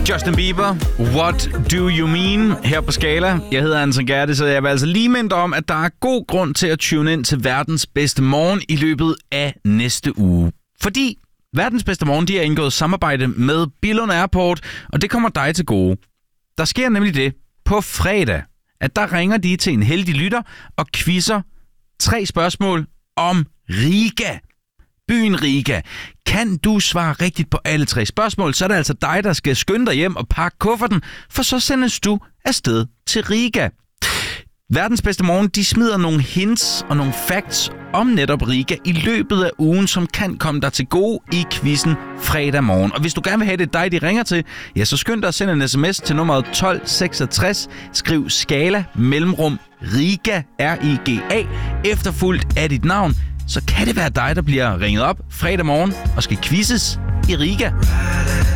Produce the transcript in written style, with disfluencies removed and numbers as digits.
Justin Bieber, What Do You Mean? Her på Skala. Jeg hedder Anton Gerte, så jeg vil altså lige minde om, at der er god grund til at tune ind til Verdens Bedste Morgen i løbet af næste uge. Fordi Verdens Bedste Morgen, de har indgået samarbejde med Billund Airport, og det kommer dig til gode. Der sker nemlig det på fredag, at der ringer de til en heldig lytter og quizzer 3 spørgsmål om Riga. Byen Riga. Kan du svare rigtigt på alle 3 spørgsmål, så er det altså dig, der skal skynde dig hjem og pakke kufferten, for så sendes du afsted til Riga. Verdens Bedste Morgen, de smider nogle hints og nogle facts om netop Riga i løbet af ugen, som kan komme dig til gode i quizzen fredag morgen. Og hvis du gerne vil have det dig, de ringer til, ja, så skynd dig at sende en sms til nummeret 1266. Skriv Skala mellemrum Riga, R-I-G-A, efterfulgt af dit navn. Så kan det være dig, der bliver ringet op fredag morgen og skal quizzes i Riga.